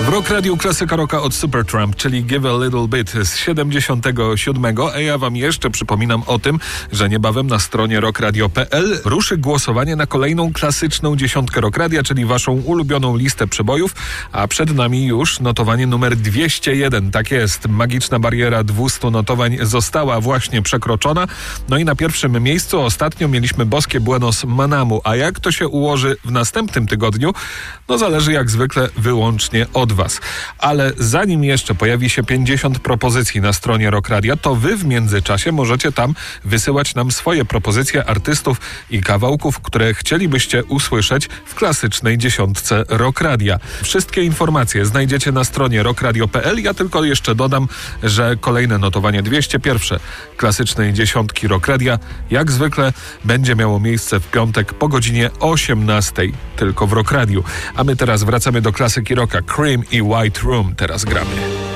W Rock Radiu klasyka rocka od Supertramp, czyli Give a Little Bit z 77. A ja wam jeszcze przypominam o tym, że niebawem na stronie rockradio.pl ruszy głosowanie na kolejną klasyczną dziesiątkę Rock Radia, czyli waszą ulubioną listę przebojów, a przed nami już notowanie numer 201. Tak jest, magiczna bariera 200 notowań została właśnie przekroczona. No i na pierwszym miejscu ostatnio mieliśmy Boskie Buenos Manamu, a jak to się ułoży w następnym tygodniu, no zależy jak zwykle wyłącznie od was. Ale zanim jeszcze pojawi się 50 propozycji na stronie Rock Radia, to wy w międzyczasie możecie tam wysyłać nam swoje propozycje artystów i kawałków, które chcielibyście usłyszeć w klasycznej dziesiątce Rock Radia. Wszystkie informacje znajdziecie na stronie rockradio.pl. Ja tylko jeszcze dodam, że kolejne notowanie 201 klasycznej dziesiątki Rock Radia jak zwykle będzie miało miejsce w piątek po godzinie 18 tylko w Rock Radiu. A my teraz wracamy do klasyki rocka. Cream i White Room teraz gramy.